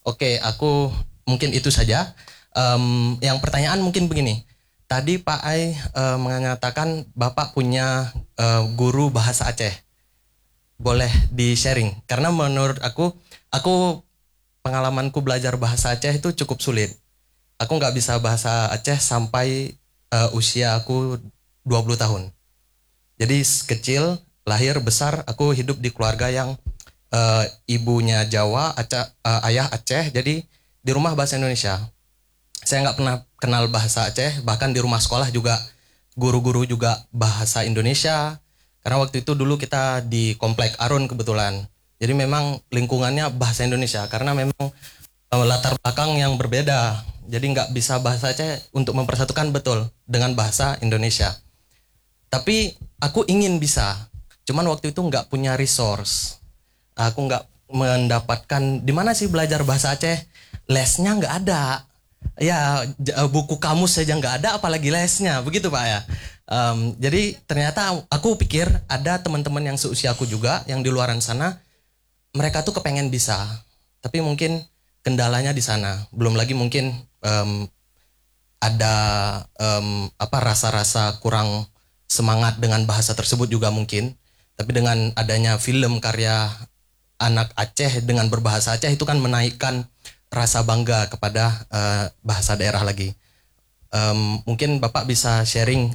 Oke, aku mungkin itu saja. Yang pertanyaan mungkin begini. Tadi Pak Ai mengatakan Bapak punya guru bahasa Aceh. Boleh di-sharing? Karena menurut aku pengalamanku belajar bahasa Aceh itu cukup sulit. Aku nggak bisa bahasa Aceh sampai usia aku 20 tahun. Jadi kecil, lahir, besar, aku hidup di keluarga yang ibunya Jawa, ayah Aceh, jadi di rumah bahasa Indonesia. Saya nggak pernah kenal bahasa Aceh, bahkan di rumah sekolah juga guru-guru juga bahasa Indonesia. Karena waktu itu dulu kita di Komplek Arun kebetulan. Jadi memang lingkungannya bahasa Indonesia, karena memang latar belakang yang berbeda. Jadi nggak bisa bahasa Aceh untuk mempersatukan betul dengan bahasa Indonesia. Tapi aku ingin bisa, cuman waktu itu nggak punya resource. Aku nggak mendapatkan di mana sih belajar bahasa Aceh. Lesnya nggak ada. Ya buku kamus saja nggak ada, apalagi lesnya, begitu Pak ya. Jadi ternyata aku pikir ada teman-teman yang seusia aku juga yang di luaran sana, mereka tuh kepengen bisa, tapi mungkin kendalanya di sana. Belum lagi mungkin ada rasa-rasa kurang semangat dengan bahasa tersebut juga mungkin. Tapi dengan adanya film karya anak Aceh dengan berbahasa Aceh itu kan menaikkan rasa bangga kepada bahasa daerah lagi. Mungkin Bapak bisa sharing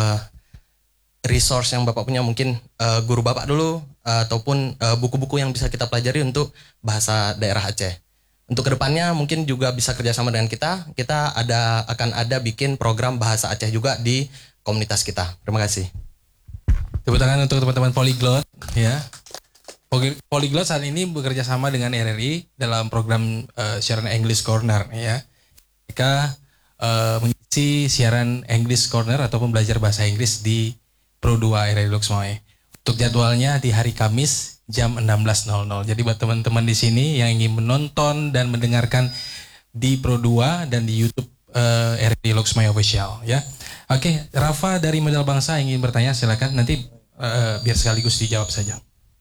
resource yang Bapak punya, mungkin guru Bapak dulu ataupun buku-buku yang bisa kita pelajari untuk bahasa daerah Aceh. Untuk kedepannya mungkin juga bisa kerjasama dengan kita. Kita akan ada bikin program bahasa Aceh juga di komunitas kita. Terima kasih. Tepuk tangan untuk teman-teman Polyglot ya. Polyglot saat ini bekerja sama dengan RRI dalam program siaran English Corner ya. Mereka mengisi siaran English Corner ataupun belajar bahasa Inggris di Pro 2 RRI Loksmoe. Untuk jadwalnya di hari Kamis jam 16.00. Jadi buat teman-teman di sini yang ingin menonton dan mendengarkan di Pro 2 dan di YouTube RRI Loksmoe Official ya. Oke, Rafa dari Modal Bangsa ingin bertanya, silakan, nanti biar sekaligus dijawab saja.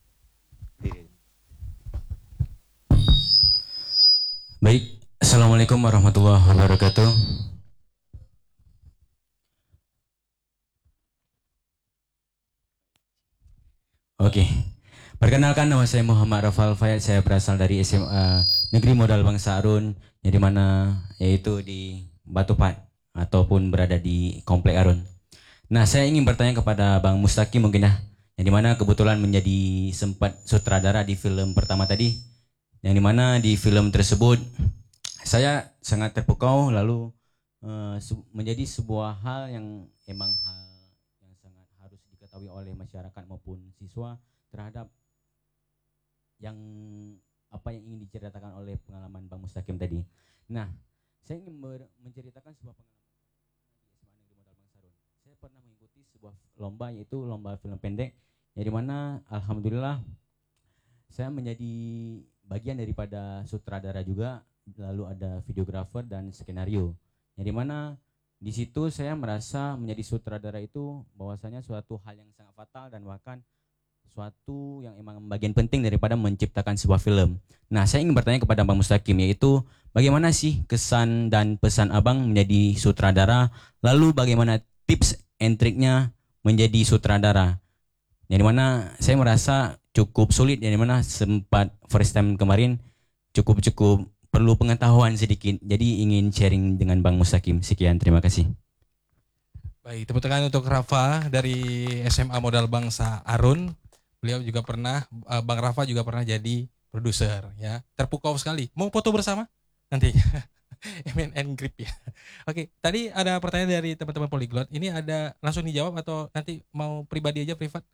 Baik, Assalamualaikum warahmatullahi wabarakatuh. Oke, perkenalkan, nama saya Muhammad Rafal Fayad. Saya berasal dari SMA Negeri Modal Bangsa Arun, yang dimana yaitu di Batupat ataupun berada di Komplek Arun. Nah, saya ingin bertanya kepada Bang Mustaqim mungkin ya, yang dimana kebetulan menjadi sempat sutradara di film pertama tadi, yang dimana di film tersebut saya sangat terpukau, lalu menjadi sebuah hal yang emang hal yang sangat harus diketahui oleh masyarakat maupun siswa terhadap yang apa yang ingin diceritakan oleh pengalaman Bang Mustaqim tadi. Nah, saya ingin menceritakan sebuah pengalaman di SMA Negeri Modal Bangsa Arun. Saya pernah mengikuti sebuah lomba, yaitu lomba film pendek, yang dimana alhamdulillah saya menjadi bagian daripada sutradara juga, lalu ada videografer dan skenario. Yang dimana di situ saya merasa menjadi sutradara itu bahwasanya suatu hal yang sangat fatal dan bahkan suatu yang emang bagian penting daripada menciptakan sebuah film. Nah, saya ingin bertanya kepada Bang Mustaqim, yaitu bagaimana sih kesan dan pesan Abang menjadi sutradara, lalu bagaimana tips and triknya menjadi sutradara. Yang dimana saya merasa cukup sulit, yang dimana sempat first time kemarin cukup perlu pengetahuan sedikit. Jadi ingin sharing dengan Bang Mustaqim. Sekian, terima kasih. Baik, tepuk tangan untuk Rafa dari SMA Modal Bangsa Arun. Beliau juga pernah, Bang Rafa juga pernah jadi produser ya. Terpukau sekali. Mau foto bersama? Nanti. MNN Grip ya. Oke, tadi ada pertanyaan dari teman-teman Polyglot. Ini ada langsung dijawab atau nanti mau pribadi aja, privat?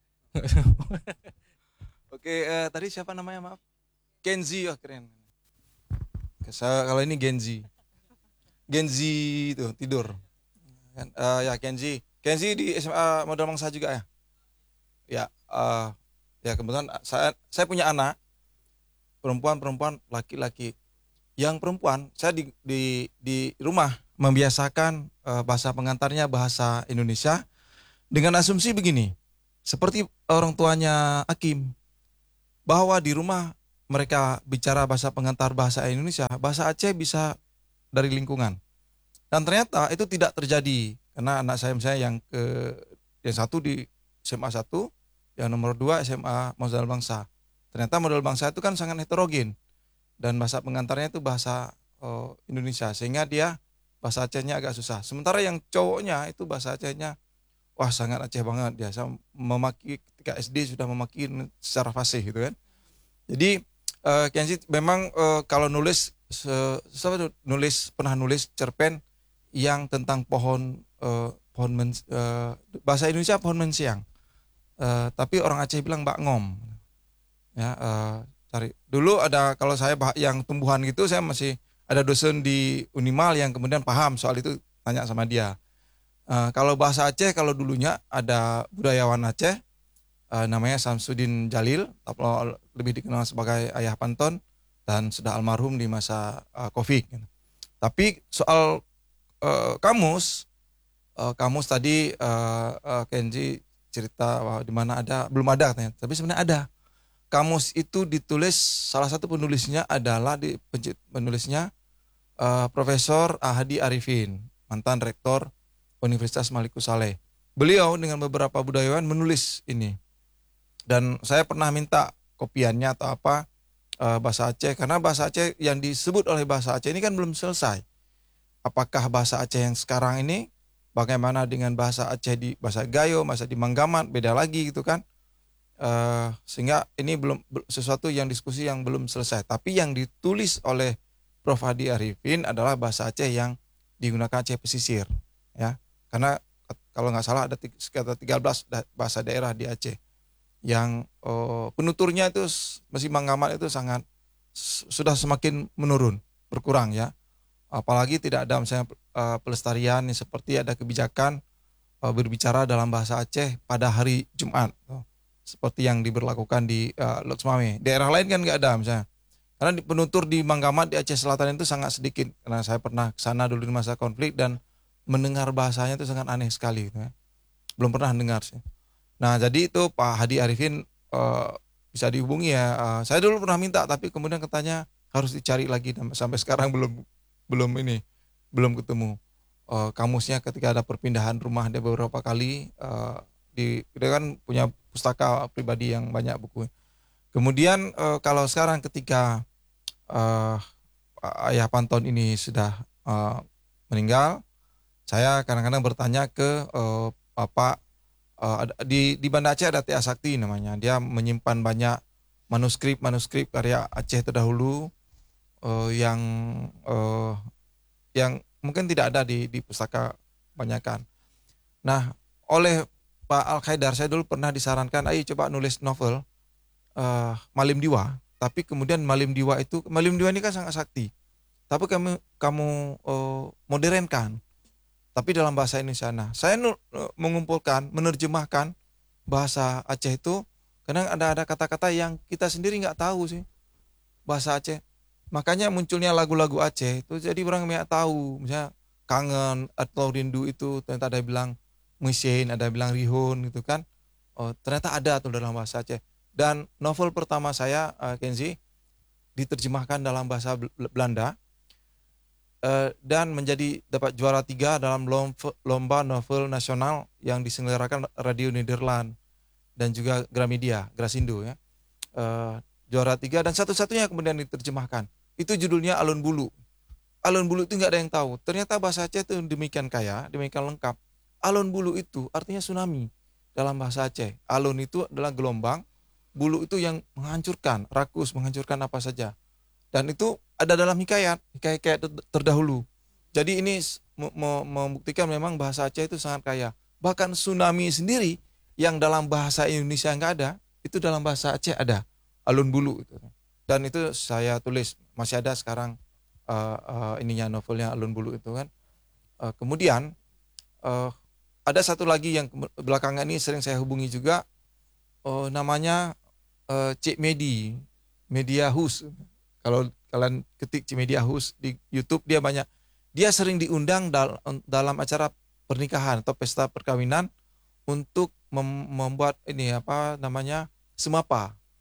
Oke, tadi siapa namanya, maaf? Kenzi, oh keren. Kalau ini Genzi. Genzi itu tidur. Ya Kenzi. Kenzi di SMA Modal Bangsa juga ya. Ya, ya kebetulan saya punya anak perempuan, laki-laki. Yang perempuan saya di rumah membiasakan bahasa pengantarnya bahasa Indonesia dengan asumsi begini. Seperti orang tuanya Hakim, bahwa di rumah mereka bicara bahasa pengantar bahasa Indonesia, bahasa Aceh bisa dari lingkungan. Dan ternyata itu tidak terjadi karena anak saya misalnya yang satu di SMA 1, yang nomor 2 SMA Modal Bangsa. Ternyata Modal Bangsa itu kan sangat heterogen dan bahasa pengantarnya itu bahasa Indonesia sehingga dia bahasa Acehnya agak susah. Sementara yang cowoknya itu bahasa Acehnya wah sangat Aceh banget, dia memaki ketika SD sudah memaki secara fasih gitu kan. Jadi Kenzi memang kalau nulis pernah nulis cerpen yang tentang bahasa Indonesia pohon mensiang. Tapi orang Aceh bilang Mbak Ngom. Ya, cari. Dulu ada kalau saya yang tumbuhan gitu saya masih ada dosen di Unimal yang kemudian paham soal itu, tanya sama dia. Kalau bahasa Aceh, kalau dulunya ada budayawan Aceh namanya Samsudin Jalil, atau lebih dikenal sebagai Ayah Panton dan sudah almarhum di masa Covid. Tapi soal kamus tadi Kenji cerita bahwa di mana belum ada katanya, tapi sebenarnya ada. Kamus itu ditulis, salah satu penulisnya adalah penulisnya Profesor Ahadi Arifin, mantan rektor Universitas Maliku Saleh. Beliau dengan beberapa budayawan menulis ini. Dan saya pernah minta kopiannya atau apa bahasa Aceh, karena bahasa Aceh yang disebut oleh bahasa Aceh ini kan belum selesai. Apakah bahasa Aceh yang sekarang ini bagaimana dengan bahasa Aceh di bahasa Gayo, bahasa di Manggamat, beda lagi gitu kan. Sehingga ini belum sesuatu yang diskusi yang belum selesai. Tapi yang ditulis oleh Prof. Hadi Arifin adalah bahasa Aceh yang digunakan Aceh pesisir, ya. Karena kalau nggak salah ada sekitar 13 bahasa daerah di Aceh yang penuturnya itu masih Manggamat itu sangat sudah semakin menurun, berkurang ya. Apalagi tidak ada misalnya pelestarian seperti ada kebijakan berbicara dalam bahasa Aceh pada hari Jumat, seperti yang diberlakukan di Loksmawe. Daerah lain kan nggak ada misalnya. Karena penutur di Manggamat di Aceh Selatan itu sangat sedikit. Karena saya pernah ke sana dulu di masa konflik dan mendengar bahasanya itu sangat aneh sekali gitu ya. Belum pernah dengar sih. Nah, jadi itu Pak Hadi Arifin bisa dihubungi ya. Saya dulu pernah minta tapi kemudian katanya harus dicari lagi dan sampai sekarang belum ketemu. Kamusnya ketika ada perpindahan rumah dia beberapa kali dia kan punya pustaka pribadi yang banyak buku. Kemudian kalau sekarang ketika Ayah Panton ini sudah meninggal, saya kadang-kadang bertanya ke Bapak di Banda Aceh ada TA Sakti namanya. Dia menyimpan banyak manuskrip karya Aceh terdahulu yang mungkin tidak ada di pustaka kebanyakan. Nah, oleh Pak Al-Khaidar saya dulu pernah disarankan, ayo coba nulis novel Malim Diwa. Tapi kemudian Malim Diwa ini kan sangat sakti. Tapi kamu modernkan. Tapi dalam bahasa Indonesia. Nah, saya mengumpulkan, menerjemahkan bahasa Aceh itu. Kadang ada kata-kata yang kita sendiri nggak tahu sih bahasa Aceh. Makanya munculnya lagu-lagu Aceh itu jadi orang banyak tahu. Misalnya kangen atau rindu itu ternyata ada yang bilang mesin, ada yang bilang rihun gitu kan. Ternyata ada tuh dalam bahasa Aceh. Dan novel pertama saya Kenzi diterjemahkan dalam bahasa Belanda. Dan dapat juara 3 dalam lomba novel nasional yang diselenggarakan Radio Nederland dan juga Gramedia, Grasindo ya. Juara 3 dan satu-satunya kemudian diterjemahkan. Itu judulnya Alun Bulu. Alun Bulu itu nggak ada yang tahu. Ternyata bahasa Aceh itu demikian kaya, demikian lengkap. Alun Bulu itu artinya tsunami dalam bahasa Aceh. Alun itu adalah gelombang, bulu itu yang menghancurkan, rakus, menghancurkan apa saja. Dan itu ada dalam hikayat terdahulu. Jadi ini membuktikan memang bahasa Aceh itu sangat kaya. Bahkan tsunami sendiri yang dalam bahasa Indonesia nggak ada, itu dalam bahasa Aceh ada. Alun Bulu. Dan itu saya tulis, masih ada sekarang novelnya Alun Bulu itu kan. Kemudian ada satu lagi yang belakangan ini sering saya hubungi juga, namanya Cik Media Hus. Kalau kalian ketik Cimedia Hus di YouTube dia sering diundang dalam acara pernikahan atau pesta perkawinan untuk membuat semapa.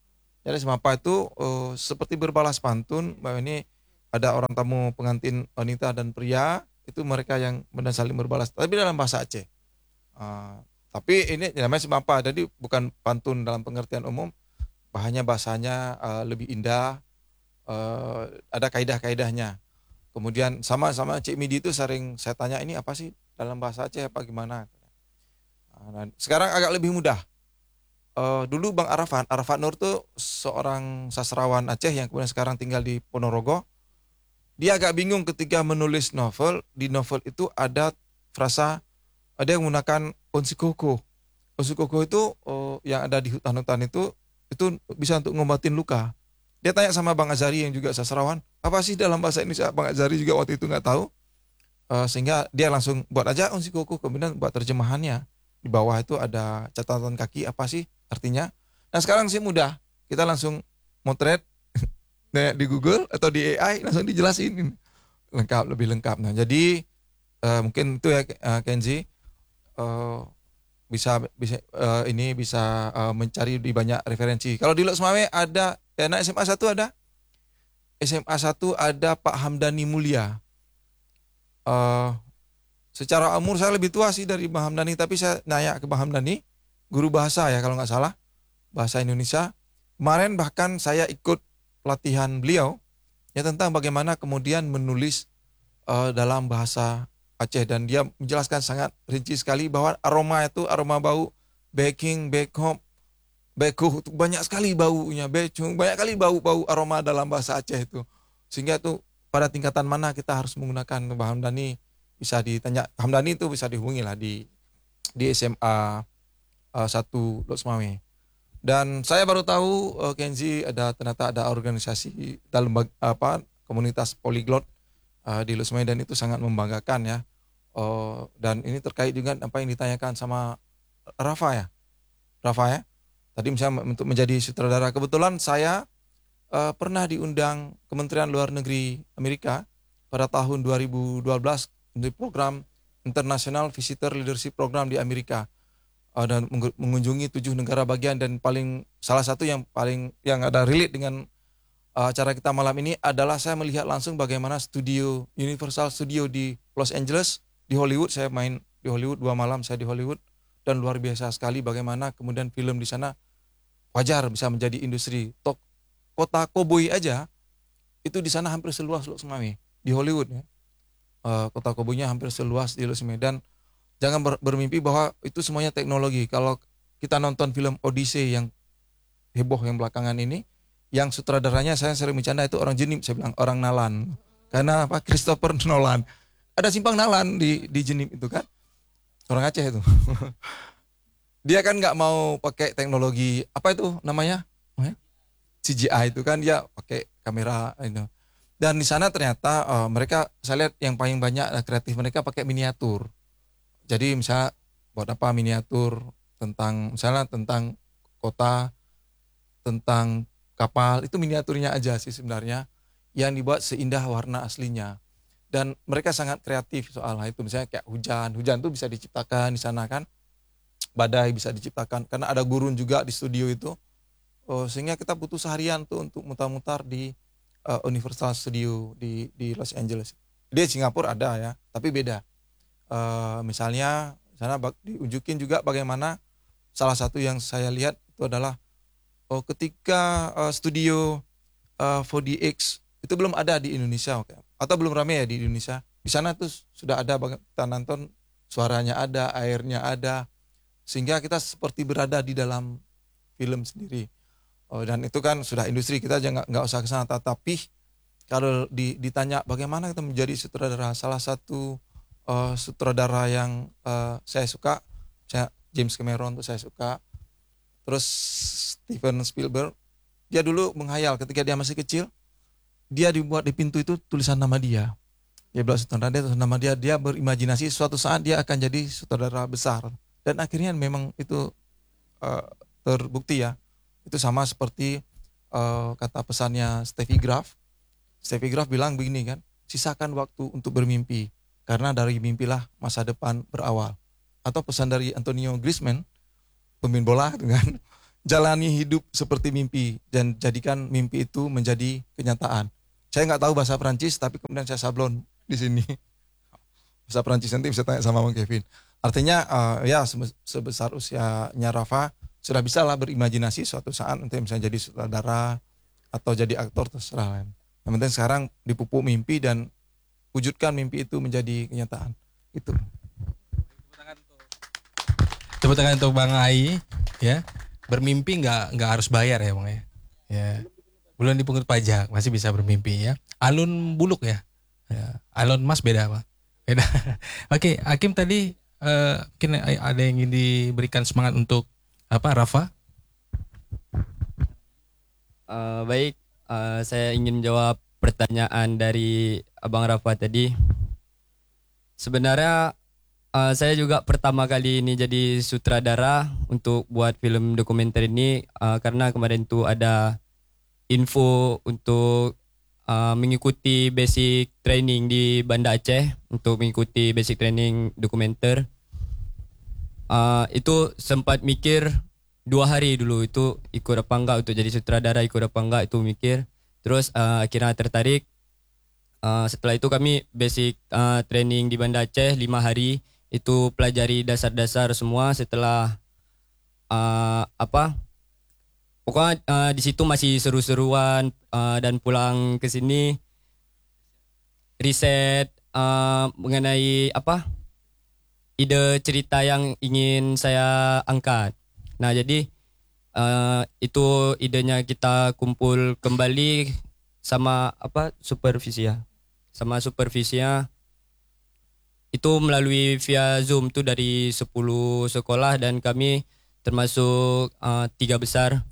Jadi semapa itu seperti berbalas pantun bahwa ini ada orang tamu pengantin wanita dan pria, itu mereka yang benar saling berbalas, tapi dalam bahasa Aceh. Tapi ini namanya semapa, jadi bukan pantun dalam pengertian umum, bahasanya lebih indah, ada kaidah-kaidahnya. Kemudian sama Cik Midi itu sering saya tanya, ini apa sih dalam bahasa Aceh apa gimana. Nah, sekarang agak lebih mudah. Dulu Bang Arafat Nur tuh seorang sastrawan Aceh yang kemudian sekarang tinggal di Ponorogo. Dia agak bingung ketika menulis novel. Di novel itu ada frasa, ada yang menggunakan onsikoko. Onsikoko itu yang ada di hutan-hutan itu bisa untuk ngobatin luka. Dia tanya sama Bang Azari yang juga sastrawan, apa sih dalam bahasa Indonesia? Bang Azari juga waktu itu nggak tahu. Sehingga dia langsung buat aja onsikoko, kemudian buat terjemahannya. Di bawah itu ada catatan kaki apa sih artinya. Nah sekarang sih mudah, kita langsung motret di Google atau di AI langsung dijelasin lengkap, lebih lengkap. Nah jadi mungkin itu ya Kenzi, bisa mencari di banyak referensi. Kalau di Lok Semawe ada anak SMA 1 ada. SMA 1 ada Pak Hamdani Mulia. Secara umur saya lebih tua sih dari Bang Hamdani, tapi saya nanya ke Bang Hamdani, guru bahasa ya kalau nggak salah, bahasa Indonesia. Kemarin bahkan saya ikut pelatihan beliau ya tentang bagaimana kemudian menulis dalam bahasa Aceh, dan dia menjelaskan sangat rinci sekali bahwa aroma itu aroma bau baking, bakhop, bekuh itu banyak sekali baunya, becung, banyak kali bau-bau aroma dalam bahasa Aceh itu. Sehingga itu pada tingkatan mana kita harus menggunakan. Bang Hamdani bisa ditanya, Hamdani itu bisa dihubungi lah di SMA 1 Lok Semawe. Dan saya baru tahu Kenzi ternyata ada organisasi dalam komunitas polyglot di Lok Semawe, dan itu sangat membanggakan ya. Dan ini terkait dengan apa yang ditanyakan sama Rafa ya. Tadi misalnya untuk menjadi sutradara, kebetulan saya pernah diundang Kementerian Luar Negeri Amerika pada tahun 2012 untuk program International Visitor Leadership Program di Amerika, dan mengunjungi 7 negara bagian, dan salah satu yang ada relate dengan acara kita malam ini adalah saya melihat langsung bagaimana studio Universal Studio di Los Angeles, di Hollywood. Saya main di Hollywood 2 malam saya di Hollywood, dan luar biasa sekali bagaimana kemudian film di sana wajar bisa menjadi industri. Kota koboi aja itu di sana hampir seluas Lok Semawe di Hollywood ya. Kota koboinya hampir seluas di Lok Semawe, dan jangan bermimpi bahwa itu semuanya teknologi. Kalau kita nonton film Odyssey yang heboh yang belakangan ini, yang sutradaranya saya sering bercanda itu orang Jenib, saya bilang orang Nalan. Karena apa? Christopher Nolan. Ada simpang Nalan di Jenib itu kan. Orang Aceh itu. Dia kan nggak mau pakai teknologi apa itu namanya? CGI itu kan, dia pakai kamera itu. Dan di sana ternyata mereka, saya lihat yang paling banyak kreatif mereka pakai miniatur. Jadi misalnya buat apa miniatur misalnya tentang kota, tentang kapal, itu miniaturnya aja sih sebenarnya yang dibuat seindah warna aslinya. Dan mereka sangat kreatif soal itu. Misalnya kayak hujan tuh bisa diciptakan di sana kan, badai bisa diciptakan karena ada gurun juga di studio itu. Sehingga kita butuh seharian tuh untuk mutar-mutar di Universal Studio di Los Angeles. Di Singapura ada ya, tapi beda. Misalnya sana diunjukin juga bagaimana salah satu yang saya lihat itu adalah ketika studio 4DX itu belum ada di Indonesia, atau belum ramai ya di Indonesia. Di sana tuh sudah ada, kita nonton suaranya ada, airnya ada, sehingga kita seperti berada di dalam film sendiri. Dan itu kan sudah industri, kita aja nggak usah ke sana. Tapi kalau ditanya bagaimana kita menjadi sutradara, salah satu sutradara yang saya suka, James Cameron tuh saya suka. Terus Steven Spielberg, dia dulu menghayal ketika dia masih kecil, dia dibuat di pintu itu tulisan nama dia. Dia bilang sutradara, dia tulisan nama dia, dia berimajinasi suatu saat dia akan jadi sutradara besar. Dan akhirnya memang itu terbukti ya. Itu sama seperti kata pesannya Steffi Graf. Steffi Graf bilang begini kan, sisakan waktu untuk bermimpi, karena dari mimpilah masa depan berawal. Atau pesan dari Antonio Griezmann, pemain bola gitu kan. jalani hidup seperti mimpi dan jadikan mimpi itu menjadi kenyataan. Saya nggak tahu bahasa Perancis, tapi kemudian saya sablon di sini. Bahasa Perancis nanti bisa tanya sama Bang Kevin. Artinya ya sebesar usianya Rafa sudah bisa lah berimajinasi suatu saat nanti misalnya jadi sutradara atau jadi aktor terserah. Yang penting sekarang dipupuk mimpi dan wujudkan mimpi itu menjadi kenyataan. Itu. Tepuk tangan untuk Bang Ai, ya. Bermimpi nggak harus bayar ya Bang ya. Ya. Belum dipungut pajak masih bisa bermimpi ya. Alun buluk ya. Ya. Alun mas beda apa? Beda. Oke, Hakim tadi mungkin ada yang ingin diberikan semangat untuk apa Rafa? Baik, saya ingin menjawab pertanyaan dari Abang Rafa tadi. Sebenarnya saya juga pertama kali ini jadi sutradara untuk buat film dokumenter ini karena kemarin tuh ada info untuk mengikuti basic training di Banda Aceh untuk mengikuti basic training dokumenter. Itu sempat mikir 2 hari dulu itu ikut apa enggak untuk jadi sutradara, ikut apa enggak itu mikir. Terus akhirnya tertarik. Setelah itu kami basic training di Banda Aceh 5 hari itu pelajari dasar-dasar semua. Setelah pokoknya di situ masih seru-seruan dan pulang ke sini riset mengenai ide cerita yang ingin saya angkat. Nah jadi itu idenya kita kumpul kembali sama supervisia itu melalui via Zoom tuh dari 10 sekolah dan kami termasuk 3 besar.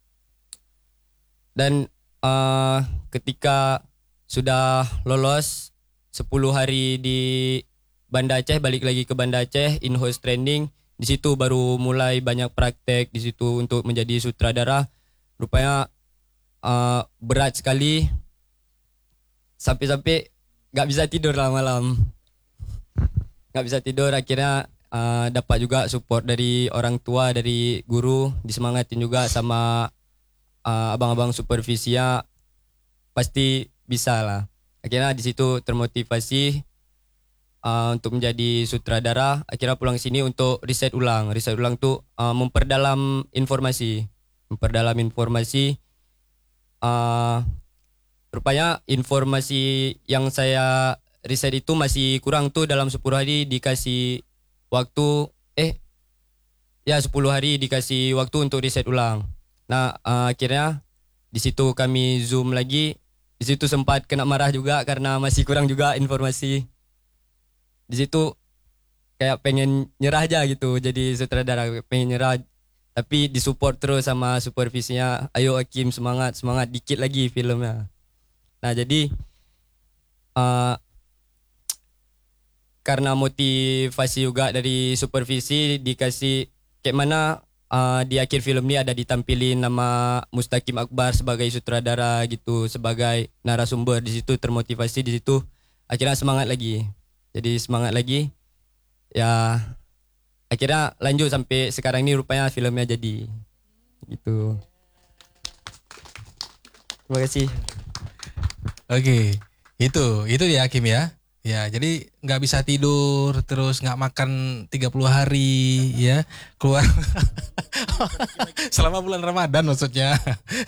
Dan ketika sudah lolos 10 hari di Banda Aceh, balik lagi ke Banda Aceh, in-house training, di situ baru mulai banyak praktek di situ untuk menjadi sutradara. Rupanya berat sekali, sampai-sampai gak bisa tidur lah malam. Gak bisa tidur, akhirnya dapat juga support dari orang tua, dari guru, disemangatin juga sama abang-abang supervisia, pasti bisa lah. Akhirnya di situ termotivasi untuk menjadi sutradara. Akhirnya pulang sini untuk riset ulang. Riset ulang tuh memperdalam informasi. Rupanya informasi yang saya riset itu masih kurang tuh dalam 10 hari dikasih waktu 10 hari dikasih waktu untuk riset ulang. Nah, akhirnya di situ kami Zoom lagi. Di situ sempat kena marah juga karena masih kurang juga informasi. Di situ kayak pengen nyerah aja gitu jadi sutradara, pengen nyerah. Tapi disupport terus sama supervisinya. Ayo Hakim, semangat dikit lagi filmnya. Nah, jadi karena motivasi juga dari supervisi dikasih kayak mana di akhir film ini ada ditampilin nama Mustaqim Akbar sebagai sutradara gitu, sebagai narasumber. Di situ termotivasi, di situ akhirnya semangat lagi. Jadi semangat lagi. Ya akhirnya lanjut sampai sekarang ini rupanya filmnya jadi. Gitu. Terima kasih. Oke, itu dia Hakim ya. Ya, jadi nggak bisa tidur, terus nggak makan 30 hari, ya keluar selama bulan Ramadan maksudnya.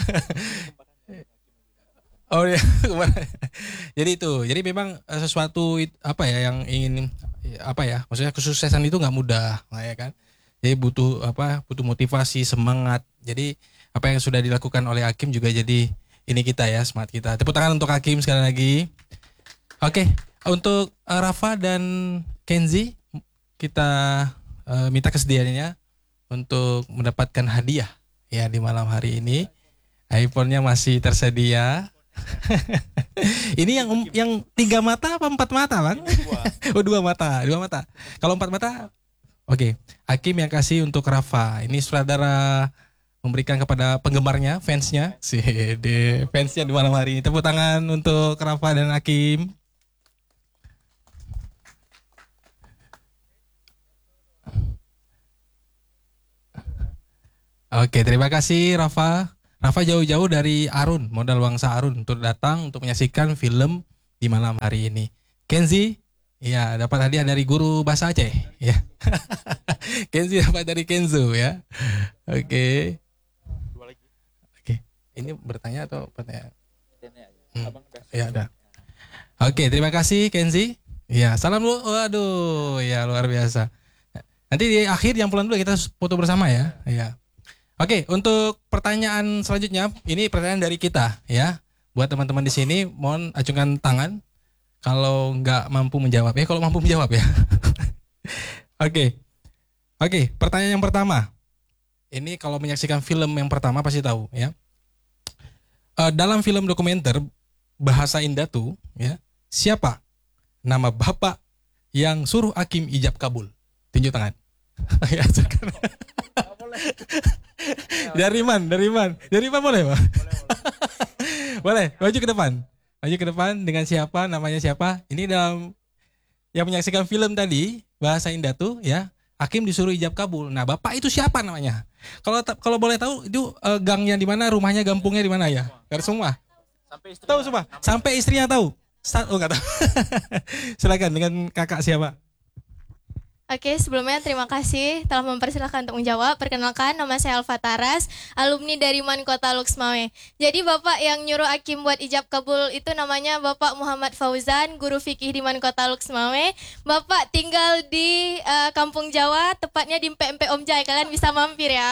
Oh ya, jadi itu, jadi memang sesuatu yang ingin maksudnya kesuksesan itu nggak mudah, ya kan? Jadi butuh motivasi, semangat. Jadi apa yang sudah dilakukan oleh Hakim juga jadi ini kita ya, semangat kita. Tepuk tangan untuk Hakim sekali lagi. Oke. Untuk Rafa dan Kenzi, kita minta kesediaannya untuk mendapatkan hadiah ya di malam hari ini. iPhone-nya masih tersedia. Ini yang 3 mata apa 4 mata, Bang? 2 mata. Kalau 4 mata, oke. Hakim yang kasih untuk Rafa. Ini sutradara memberikan kepada penggemarnya, fansnya di malam hari ini. Tepuk tangan untuk Rafa dan Hakim. Oke, terima kasih Rafa. Rafa jauh-jauh dari Arun, modal bangsa Arun untuk datang untuk menyaksikan film di malam hari ini. Kenzi, ya dapat hadiah dari guru bahasa Aceh, ya. Kenzi dapat dari Kenzo, ya. Oke. Oke, ini bertanya atau pertanyaan? Ya, ada. Oke, terima kasih Kenzi. Ya, salam dulu. Waduh, ya luar biasa. Nanti di akhir yang pulang dulu kita foto bersama ya. Ya. Oke, untuk pertanyaan selanjutnya, ini pertanyaan dari kita ya. Buat teman-teman di sini, mohon acungkan tangan kalau nggak mampu menjawab. Kalau mampu menjawab ya. Oke, pertanyaan yang pertama. Ini kalau menyaksikan film yang pertama pasti tahu ya. Dalam film dokumenter Bahasa Indatu ya, siapa nama bapak yang suruh Hakim ijab kabul? Tunjuk tangan. Ya, Dari man boleh Pak? Boleh, maju ke depan dengan siapa, namanya siapa? Ini dalam yang menyaksikan film tadi Bahasa Indatu ya, Hakim disuruh ijab kabul. Nah, bapak itu siapa namanya? Kalau boleh tahu itu gangnya di mana, rumahnya, kampungnya di mana ya? Gak semua. Tahu semua. Sampai istrinya tahu. Oh, enggak tahu. Silakan dengan kakak siapa? Oke, sebelumnya terima kasih telah mempersilahkan untuk menjawab. Perkenalkan, nama saya Alfa Taras, alumni dari MAN Kota Luxmawe. Jadi Bapak yang nyuruh Hakim buat ijab kabul itu namanya Bapak Muhammad Fauzan, guru fikih di MAN Kota Luxmawe. Bapak tinggal di Kampung Jawa, tepatnya di Empe Om Jai. Kalian bisa mampir ya.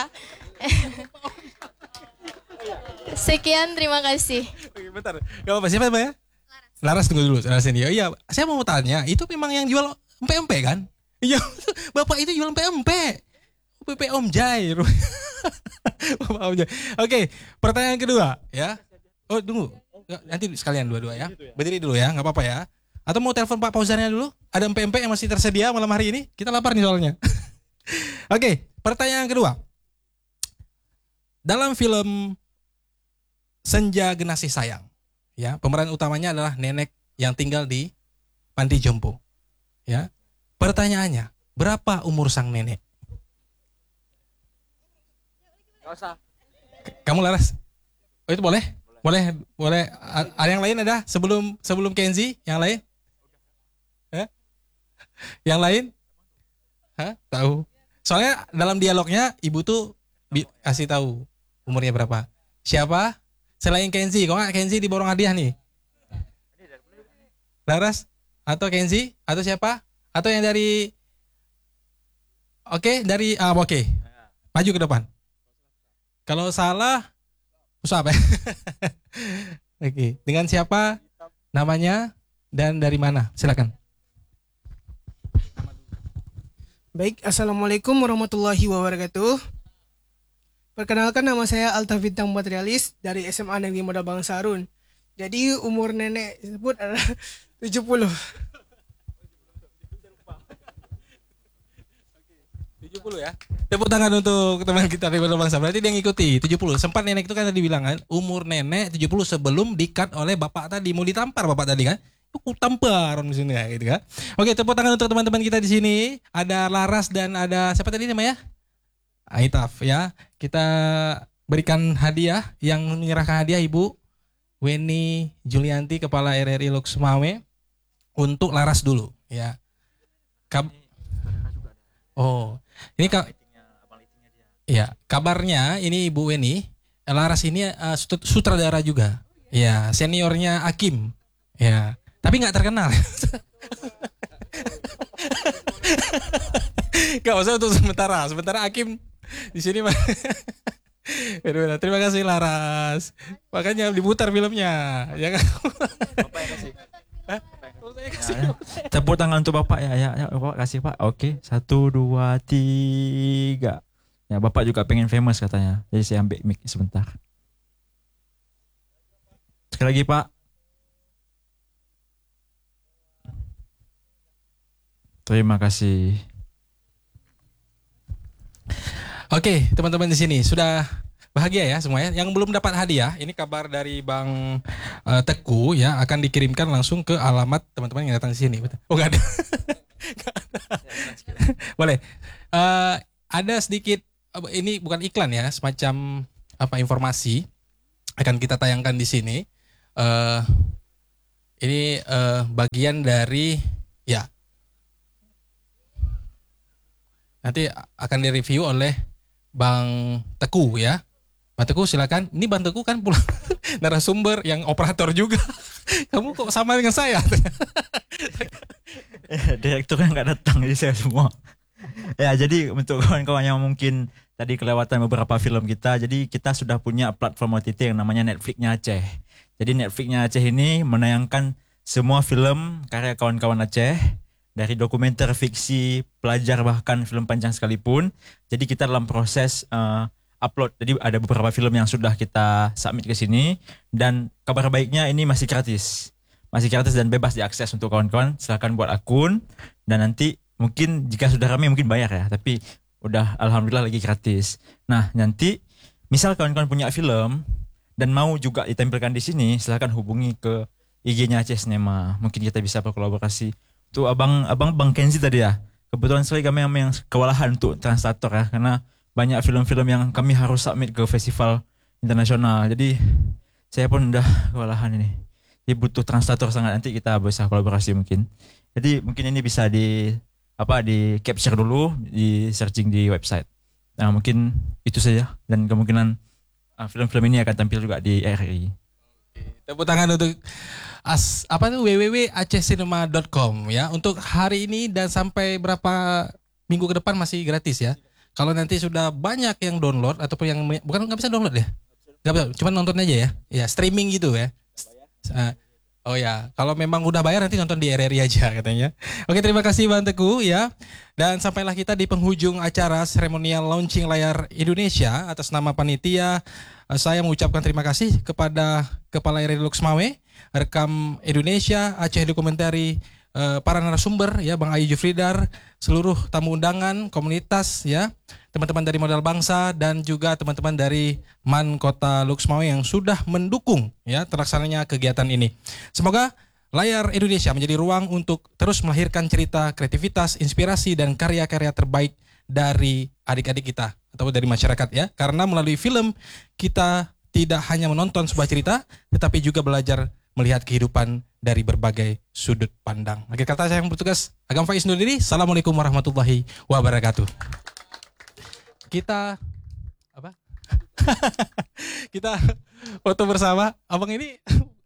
Sekian, terima kasih. Oke, bentar. Gak apa-apa, siapa ya? Laras, tunggu dulu. Laras ini. Oh iya, saya mau tanya, itu memang yang jual empe-empe kan? Iya, bapak itu jual empe-empe. Om Jai. Bapak Om Jai. Oke, pertanyaan kedua ya. Oh, tunggu. Nanti sekalian dua-dua ya. Berdiri dulu ya, nggak apa-apa ya. Atau mau telepon Pak Fauzannya dulu? Ada empe-empe yang masih tersedia malam hari ini? Kita lapar nih soalnya. Oke, pertanyaan kedua. Dalam film Senja Genasih Sayang, ya, pemeran utamanya adalah nenek yang tinggal di panti jompo. Ya. Pertanyaannya, berapa umur sang nenek? Gak usah. Kamu Laras? Oh, itu boleh? Boleh. Ada yang lain ada? Sebelum Kenzi, yang lain? Yang lain? Tahu. Soalnya dalam dialognya ibu tuh kasih tahu umurnya berapa. Siapa? Selain Kenzi, kok nggak Kenzi diborong hadiah nih? Laras? Atau Kenzi? Atau siapa? Atau yang dari oke. Maju ke depan. Kalau salah usah apa? Oke, dengan siapa? Namanya dan dari mana? Silakan. Baik, Assalamualaikum warahmatullahi wabarakatuh. Perkenalkan, nama saya Alta Bintang Materialis dari SMA Negeri Modal Bangsa Arun. Jadi umur nenek tersebut adalah 70. 70 ya. Tepuk tangan untuk teman kita di Modal Bangsa. Berarti dia ngikuti 70. Sempat nenek itu kan tadi bilang kan, umur nenek 70 sebelum di-cut oleh bapak tadi. Mau ditampar bapak tadi kan? Aku tampar di sini ya, gitu kan. Oke, tepuk tangan untuk teman-teman kita di sini. Ada Laras dan ada siapa tadi namanya? Aitaf ya. Kita berikan hadiah, yang menyerahkan hadiah Ibu Weni Julianti, Kepala RRI Luxmawe, untuk Laras dulu ya. Ini ya, kabarnya ini Ibu Weni, Laras ini sutradara juga. Ya, seniornya Hakim. Ya, tapi nggak terkenal. Gak usah untuk sementara Hakim di sini. Terima kasih Laras. Makanya diputar filmnya, ya kan? Bapak yang kasih. Tepuk tangan untuk Bapak ya, Bapak kasih Pak. Oke, 1, 2, 3. Ya, Bapak juga pengen famous katanya. Jadi saya ambil mic sebentar. Sekali lagi Pak. Terima kasih. Oke, teman-teman di sini sudah bahagia ya semuanya. Yang belum dapat hadiah, ini kabar dari Bang Teguh ya, akan dikirimkan langsung ke alamat teman-teman yang datang di sini. Oh, nggak ada. Boleh. Ada sedikit ini bukan iklan ya, semacam informasi akan kita tayangkan di sini. Ini bagian dari ya, nanti akan direview oleh Bang Teguh ya. Bang Teguh silakan. Ini Bang Teguh kan pulang narasumber yang operator juga. Kamu kok sama dengan saya? Direkturnya nggak datang, jadi saya semua. Ya, jadi untuk kawan-kawan yang mungkin tadi kelewatan beberapa film kita, jadi kita sudah punya platform OTT yang namanya Netflix-nya Aceh. Jadi Netflix-nya Aceh ini menayangkan semua film karya kawan-kawan Aceh, dari dokumenter, fiksi, pelajar, bahkan film panjang sekalipun. Jadi kita dalam proses upload. Jadi ada beberapa film yang sudah kita submit ke sini, dan kabar baiknya ini masih gratis. Masih gratis dan bebas diakses untuk kawan-kawan. Silakan buat akun, dan nanti mungkin jika sudah ramai mungkin bayar ya, tapi udah alhamdulillah lagi gratis. Nah, nanti misal kawan-kawan punya film dan mau juga ditampilkan di sini, silakan hubungi ke IG-nya Aceh Cinema. Mungkin kita bisa berkolaborasi. Tuh Bang Kenzi tadi ya. Kebetulan sekali kami yang kewalahan untuk translator ya, karena banyak film-film yang kami harus submit ke festival internasional. Jadi saya pun udah kewalahan ini. Jadi butuh translator sangat, nanti kita bisa kolaborasi mungkin. Jadi mungkin ini bisa di capture dulu, di searching di website. Nah, mungkin itu saja, dan kemungkinan film-film ini akan tampil juga di RRI. Tepuk tangan untuk www.acehcinema.com ya. Untuk hari ini dan sampai berapa minggu ke depan masih gratis ya. Kalau nanti sudah banyak yang download ataupun yang bukan nggak bisa download ya, nggak bisa, cuma nonton aja ya, streaming gitu ya. Oh ya, kalau memang udah bayar nanti nonton di RRI aja katanya. Oke, terima kasih Bang Teguh ya. Dan sampailah kita di penghujung acara seremonial launching layar Indonesia. Atas nama panitia, saya mengucapkan terima kasih kepada Kepala RRI Lux Mawé, Rekam Indonesia, Aceh Dokumentari, para narasumber ya, Bang Ayu Jufridar, seluruh tamu undangan, komunitas ya, teman-teman dari Modal Bangsa, dan juga teman-teman dari MAN Kota Lux Mawé yang sudah mendukung ya terlaksananya kegiatan ini. Semoga layar Indonesia menjadi ruang untuk terus melahirkan cerita, kreativitas, inspirasi, dan karya-karya terbaik dari adik-adik kita atau dari masyarakat ya. Karena melalui film kita tidak hanya menonton sebuah cerita, tetapi juga belajar melihat kehidupan dari berbagai sudut pandang. Akhir kata saya yang bertugas, Agam Faiz undur diri. Assalamualaikum warahmatullahi wabarakatuh. Kita kita foto bersama. Abang ini